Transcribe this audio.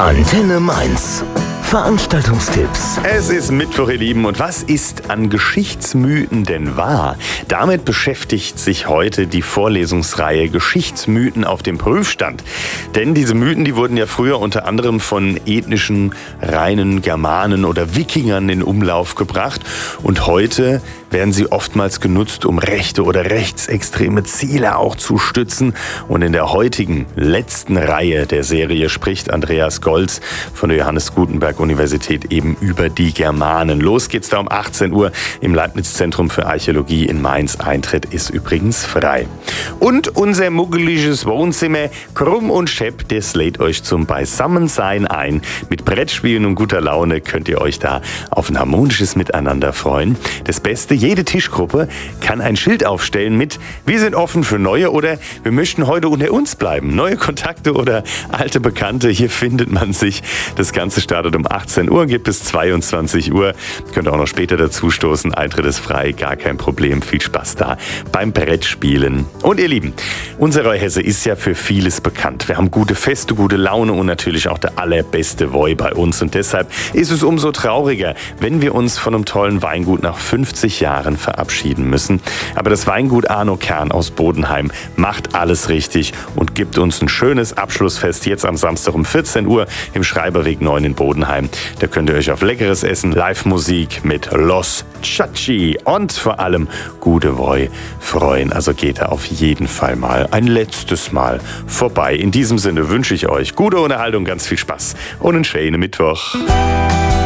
Antenne Mainz. Veranstaltungstipps. Es ist Mittwoch, ihr Lieben. Und was ist an Geschichtsmythen denn wahr? Damit beschäftigt sich heute die Vorlesungsreihe Geschichtsmythen auf dem Prüfstand. Denn diese Mythen, die wurden ja früher unter anderem von ethnischen, reinen Germanen oder Wikingern in Umlauf gebracht. Und heute werden sie oftmals genutzt, um rechte oder rechtsextreme Ziele auch zu stützen. Und in der heutigen letzten Reihe der Serie spricht Andreas Golz von der Johannes Gutenberg Universität eben über die Germanen. Los geht's da um 18 Uhr im Leibniz-Zentrum für Archäologie in Mainz. Eintritt ist übrigens frei. Und unser muggeliges Wohnzimmer Krumm und Schepp, das lädt euch zum Beisammensein ein. Mit Brettspielen und guter Laune könnt ihr euch da auf ein harmonisches Miteinander freuen. Das Beste, jede Tischgruppe kann ein Schild aufstellen mit "Wir sind offen für Neue" oder "Wir möchten heute unter uns bleiben". Neue Kontakte oder alte Bekannte, hier findet man sich. Das Ganze startet um 18 Uhr, gibt bis 22 Uhr. Könnt auch noch später dazu stoßen. Eintritt ist frei, gar kein Problem. Viel Spaß da beim Brettspielen. Und ihr Lieben, unsere Hesse ist ja für vieles bekannt. Wir haben gute Feste, gute Laune und natürlich auch der allerbeste Woi bei uns. Und deshalb ist es umso trauriger, wenn wir uns von einem tollen Weingut nach 50 Jahren verabschieden müssen. Aber das Weingut Arno Kern aus Bodenheim macht alles richtig und gibt uns ein schönes Abschlussfest jetzt am Samstag um 14 Uhr im Schreiberweg 9 in Bodenheim. Da könnt ihr euch auf leckeres Essen, Live-Musik mit Los Chachi und vor allem gute Woi freuen. Also geht da auf jeden Fall mal ein letztes Mal vorbei. In diesem Sinne wünsche ich euch gute Unterhaltung, ganz viel Spaß und einen schönen Mittwoch.